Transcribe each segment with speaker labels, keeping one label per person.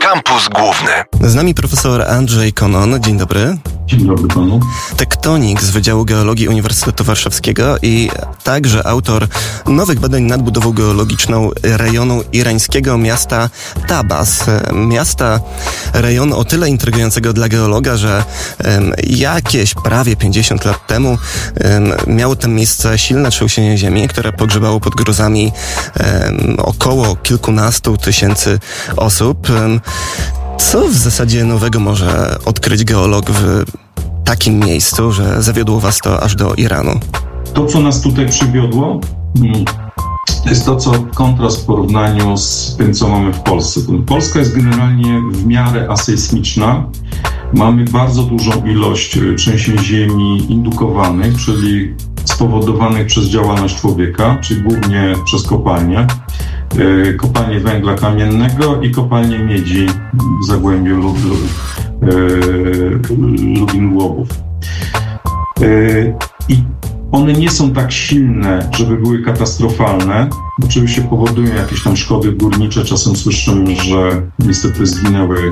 Speaker 1: Kampus Główny.
Speaker 2: Z nami profesor Andrzej Konon. Dzień dobry.
Speaker 3: Dzień dobry panu.
Speaker 2: Tektonik z Wydziału Geologii Uniwersytetu Warszawskiego i także autor nowych badań nad budową geologiczną rejonu irańskiego miasta Tabas. Miasta, rejonu o tyle intrygującego dla geologa, że jakieś prawie 50 lat temu miało tam miejsce silne trzęsienie ziemi, które pogrzebało pod gruzami około kilkunastu tysięcy osób. Co w zasadzie nowego może odkryć geolog w takim miejscu, że zawiodło was to aż do Iranu?
Speaker 3: To, co nas tutaj przywiodło, jest to, co kontrast w porównaniu z tym, co mamy w Polsce. Polska jest generalnie w miarę asejsmiczna. Mamy bardzo dużą ilość trzęsień ziemi indukowanych, czyli spowodowanych przez działalność człowieka, czyli głównie przez kopalnie węgla kamiennego i kopalnie miedzi w Zagłębiu Lubin Głogów. I one nie są tak silne, żeby były katastrofalne. Oczywiście powodują jakieś tam szkody górnicze. Czasem słyszymy, że niestety zginęły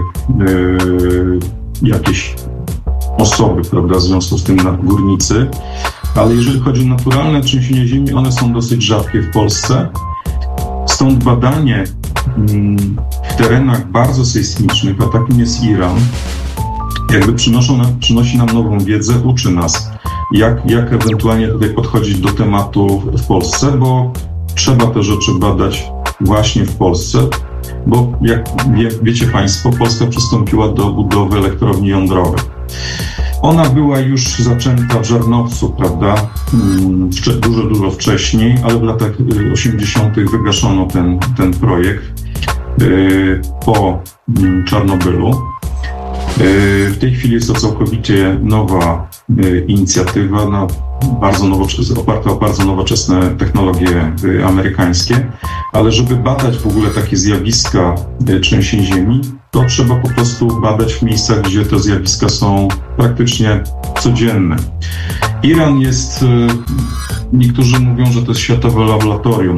Speaker 3: jakieś osoby, prawda, w związku z tym górnicy. Ale jeżeli chodzi o naturalne trzęsienia ziemi, one są dosyć rzadkie w Polsce. Stąd badanie w terenach bardzo sejsmicznych, a takim jest Iran, jakby przynosi nam nową wiedzę, uczy nas, jak ewentualnie tutaj podchodzić do tematu w Polsce, bo trzeba te rzeczy badać właśnie w Polsce, bo jak wiecie Państwo, Polska przystąpiła do budowy elektrowni jądrowej. Ona była już zaczęta w Żarnowcu, prawda, dużo wcześniej, ale w latach 80. wygaszono ten projekt po Czarnobylu. W tej chwili jest to całkowicie nowa inicjatywa, oparta o bardzo nowoczesne technologie amerykańskie, ale żeby badać w ogóle takie zjawiska trzęsień ziemi, to trzeba po prostu badać w miejscach, gdzie te zjawiska są praktycznie codzienne. Iran jest, niektórzy mówią, że to jest światowe laboratorium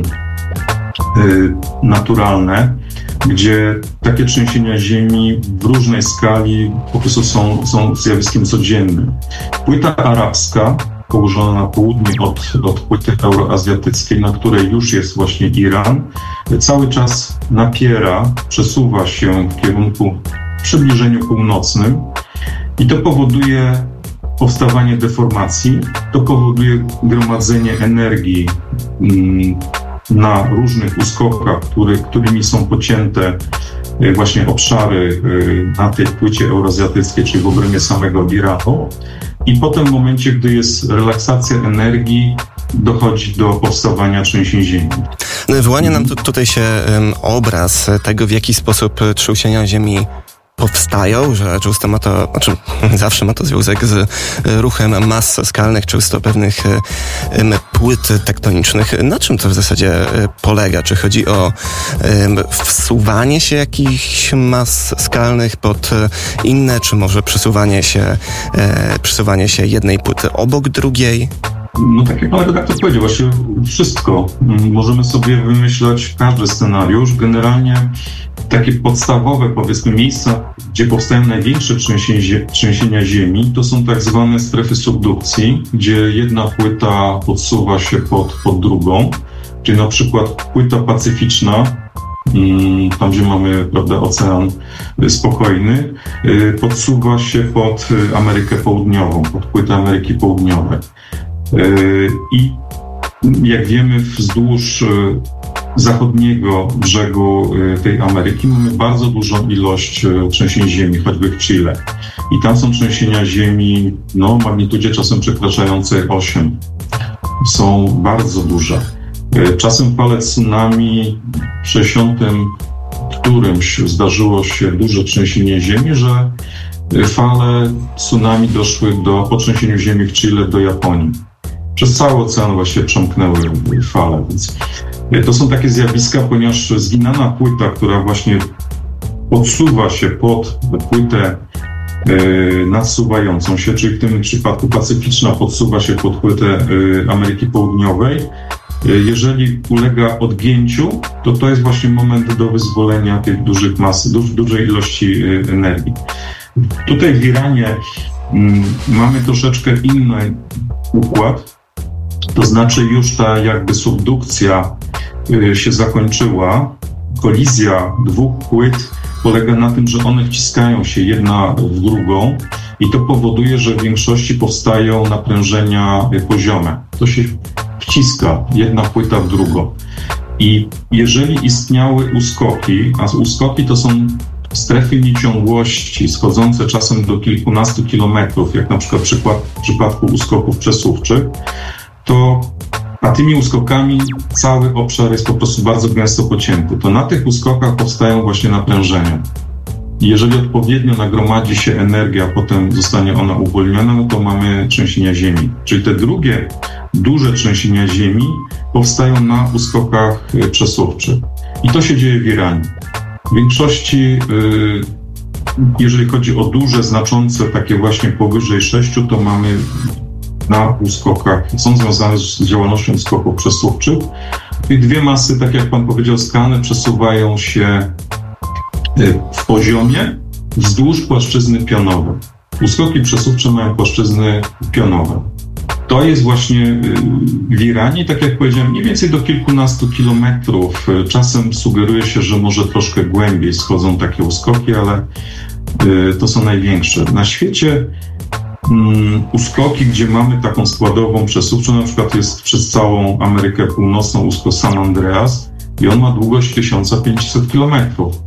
Speaker 3: naturalne, gdzie takie trzęsienia ziemi w różnej skali po prostu są zjawiskiem codziennym. Płyta arabska, położona na południe od płyty euroazjatyckiej, na której już jest właśnie Iran, cały czas przesuwa się w kierunku przybliżeniu północnym i to powoduje powstawanie deformacji, to powoduje gromadzenie energii na różnych uskokach, którymi są pocięte właśnie obszary na tej płycie euroazjatyckiej, czyli w obrębie samego Iranu. I potem w momencie, gdy jest relaksacja energii, dochodzi do powstawania trzęsień ziemi.
Speaker 2: Wyłania nam tutaj się obraz tego, w jaki sposób trzęsienia ziemi powstają, że często zawsze ma to związek z ruchem mas skalnych, często pewnych płyt tektonicznych. Na czym to w zasadzie polega? Czy chodzi o wsuwanie się jakichś mas skalnych pod inne, czy może przesuwanie się jednej płyty obok drugiej?
Speaker 3: No tak jak pan redaktor powiedział, właśnie wszystko. Możemy sobie wymyślać każdy scenariusz. Generalnie takie podstawowe, powiedzmy, miejsca, gdzie powstają największe trzęsienia ziemi, to są tak zwane strefy subdukcji, gdzie jedna płyta podsuwa się pod drugą, czyli na przykład płyta pacyficzna, tam gdzie mamy, prawda, ocean spokojny, podsuwa się pod Amerykę Południową, pod płytę Ameryki Południowej. I jak wiemy, wzdłuż zachodniego brzegu tej Ameryki mamy bardzo dużą ilość trzęsień ziemi, choćby w Chile. I tam są trzęsienia ziemi w magnitudzie czasem przekraczającej 8. Są bardzo duże. Czasem fale tsunami w 60 którymś zdarzyło się duże trzęsienie ziemi, że fale tsunami doszły po trzęsieniu ziemi w Chile do Japonii. Przez cały ocean właściwie przemknęły fale, więc to są takie zjawiska, ponieważ zginana płyta, która właśnie podsuwa się pod płytę nasuwającą się, czyli w tym przypadku pacyficzna podsuwa się pod płytę Ameryki Południowej, Jeżeli ulega odgięciu, to jest właśnie moment do wyzwolenia tych dużych mas, dużej ilości energii. Tutaj w Iranie mamy troszeczkę inny układ, to znaczy już ta jakby subdukcja się zakończyła. Kolizja dwóch płyt polega na tym, że one wciskają się jedna w drugą i to powoduje, że w większości powstają naprężenia poziome. To się wciska jedna płyta w drugą. I jeżeli istniały uskoki, a uskoki to są strefy nieciągłości schodzące czasem do kilkunastu kilometrów, jak na przykład w przypadku uskoków przesuwczych, a tymi uskokami cały obszar jest po prostu bardzo gęsto pocięty. To na tych uskokach powstają właśnie naprężenia. I jeżeli odpowiednio nagromadzi się energia, a potem zostanie ona uwolniona, no to mamy trzęsienia ziemi. Czyli te drugie duże trzęsienia ziemi powstają na uskokach przesuwczych. I to się dzieje w Iranie. W większości, jeżeli chodzi o duże, znaczące, takie właśnie powyżej 6, to mamy na uskokach, są związane z działalnością uskoków przesuwczych. I dwie masy, tak jak pan powiedział, skany przesuwają się w poziomie wzdłuż płaszczyzny pionowej. Uskoki przesuwcze mają płaszczyzny pionowe. To jest właśnie w Iranie, tak jak powiedziałem, mniej więcej do kilkunastu kilometrów. Czasem sugeruje się, że może troszkę głębiej schodzą takie uskoki, ale to są największe. Na świecie uskoki, gdzie mamy taką składową przesuwczą, na przykład jest przez całą Amerykę Północną uskok San Andreas i on ma długość 1500 kilometrów.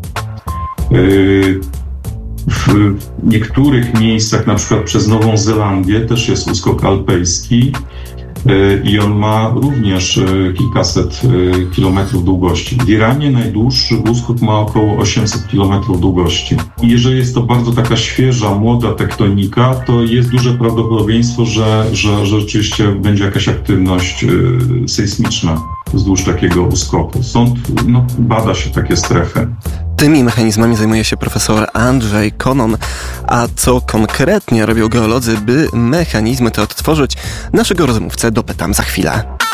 Speaker 3: W niektórych miejscach, na przykład przez Nową Zelandię, też jest uskok alpejski i on ma również kilkaset kilometrów długości. W Iranie najdłuższy uskok ma około 800 kilometrów długości. I jeżeli jest to bardzo taka świeża, młoda tektonika, to jest duże prawdopodobieństwo, że rzeczywiście będzie jakaś aktywność sejsmiczna wzdłuż takiego uskoku. Stąd bada się takie strefy.
Speaker 2: Tymi mechanizmami zajmuje się profesor Andrzej Konon. A co konkretnie robią geolodzy, by mechanizmy te odtworzyć? Naszego rozmówcę dopytam za chwilę.